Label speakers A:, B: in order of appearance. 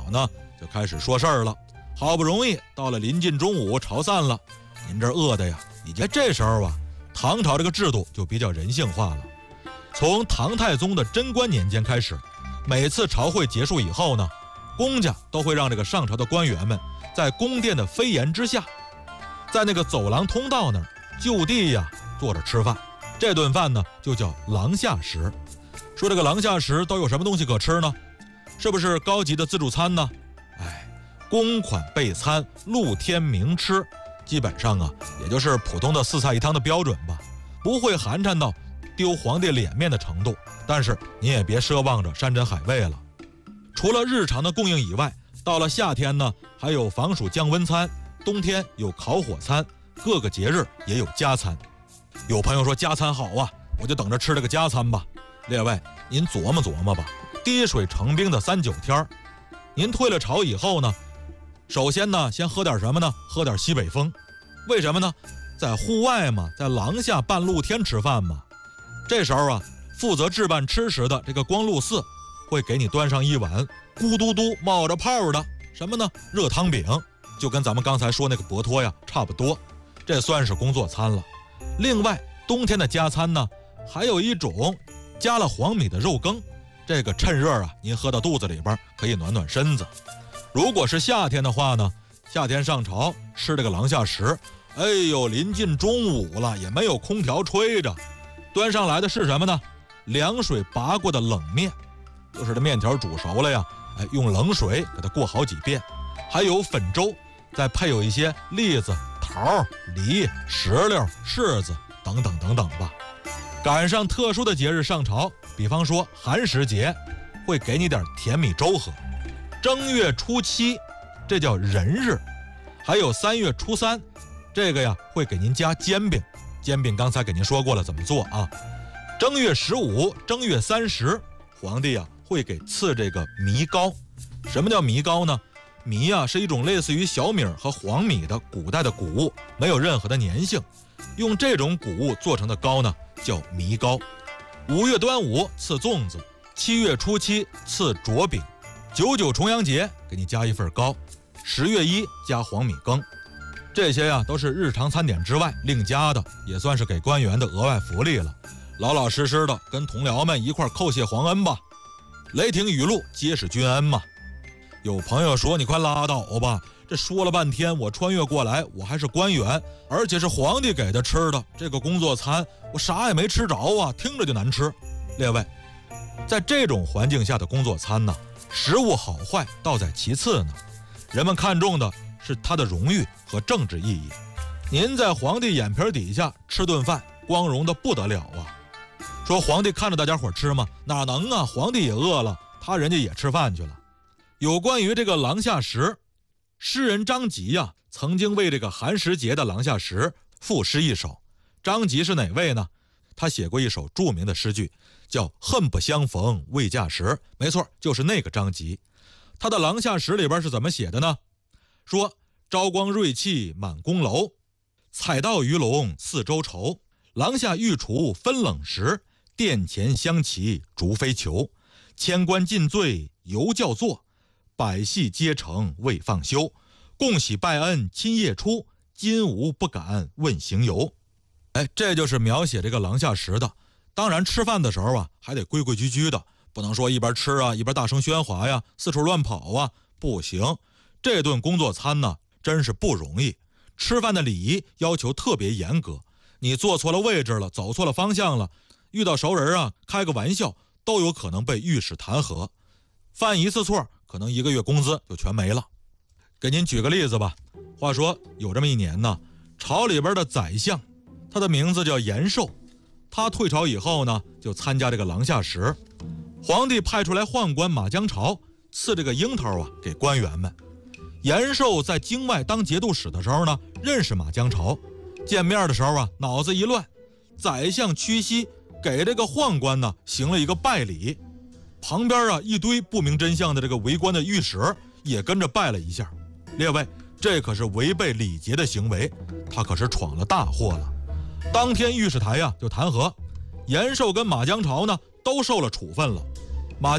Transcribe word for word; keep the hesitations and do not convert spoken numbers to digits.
A: 呢就开始说事儿了。好不容易到了临近中午，朝散了，您这饿的呀，已经这时候啊，唐朝这个制度就比较人性化了。从唐太宗的贞观年间开始，每次朝会结束以后呢，公家都会让这个上朝的官员们在宫殿的飞檐之下，在那个走廊通道那儿就地呀坐着吃饭。这顿饭呢就叫廊下食。说这个廊下食都有什么东西可吃呢？是不是高级的自助餐呢？哎，公款备餐，露天明吃，基本上啊也就是普通的四菜一汤的标准吧，不会寒碜到丢皇帝脸面的程度。但是您也别奢望着山珍海味了。除了日常的供应以外，到了夏天呢还有防暑降温餐，冬天有烤火餐，各个节日也有加餐。有朋友说加餐好啊，我就等着吃这个加餐吧。列位，您琢磨琢磨吧，滴水成冰的三九天，您退了朝以后呢，首先呢先喝点什么呢？喝点西北风。为什么呢？在户外嘛，在廊下半露天吃饭嘛。这时候啊，负责置办吃食的这个光禄寺会给你端上一碗咕嘟嘟冒着泡的什么呢？热汤饼，就跟咱们刚才说那个博托呀差不多，这算是工作餐了。另外，冬天的加餐呢，还有一种加了黄米的肉羹，这个趁热啊，您喝到肚子里边可以暖暖身子。如果是夏天的话呢，夏天上朝吃这个廊下食，哎呦，临近中午了，也没有空调吹着，端上来的是什么呢？凉水拔过的冷面，就是这面条煮熟了呀，哎，用冷水给它过好几遍，还有粉粥，再配有一些栗子、桃、梨、石榴、柿子等等等等吧。赶上特殊的节日上朝，比方说寒食节，会给你点甜米粥喝。正月初七，这叫人日，还有三月初三，这个呀会给您加煎饼。煎饼刚才给您说过了怎么做啊。正月十五、正月三十，皇帝呀会给赐这个糜糕。什么叫糜糕呢？糜啊是一种类似于小米和黄米的古代的谷物，没有任何的粘性，用这种谷物做成的糕呢叫糜糕。五月端午赐粽子，七月初七赐灼饼，九九重阳节给你加一份糕，十月一加黄米羹。这些呀都是日常餐点之外另加的，也算是给官员的额外福利了。老老实实的跟同僚们一块叩谢皇恩吧，雷霆雨露皆是君恩嘛。有朋友说你快拉倒吧，这说了半天我穿越过来，我还是官员，而且是皇帝给的吃的这个工作餐，我啥也没吃着啊，听着就难吃。列位，在这种环境下的工作餐呢，食物好坏倒在其次呢，人们看重的是它的荣誉和政治意义。您在皇帝眼皮底下吃顿饭，光荣的不得了啊。说皇帝看着大家伙吃吗？哪能啊，皇帝也饿了，他人家也吃饭去了。有关于这个廊下食，诗人张籍呀、啊，曾经为这个寒食节的廊下食赋诗一首。张籍是哪位呢？他写过一首著名的诗句，叫恨不相逢未嫁时。没错，就是那个张籍。他的廊下食里边是怎么写的呢？说朝光瑞气满宫楼，彩道鱼龙四周愁，廊下御厨分冷食，殿前香旗逐飞球。千官尽醉犹教坐，百戏皆成未放休。共喜拜恩亲夜出，今无不敢问行游。哎，这就是描写这个廊下食的。当然吃饭的时候啊，还得规规矩矩的，不能说一边吃啊一边大声喧哗呀，四处乱跑啊，不行。这顿工作餐呢，真是不容易。吃饭的礼仪要求特别严格，你坐错了位置了，走错了方向了，遇到熟人啊，开个玩笑都有可能被御史弹劾。犯一次错，可能一个月工资就全没了。给您举个例子吧。话说有这么一年呢，朝里边的宰相，他的名字叫延寿，他退朝以后呢，就参加这个廊下食。皇帝派出来宦官马江潮赐这个樱桃啊给官员们。延寿在京外当节度使的时候呢，认识马江潮，见面的时候啊，脑子一乱，宰相屈膝给这个宦官呢行了一个拜礼，旁边啊一堆不明真相的这个围观的御史也跟着拜了一下。列位，这可是违背礼节的行为，他可是闯了大祸了。当天御史台呀、啊、就弹劾延寿跟马江潮呢都受了处分了。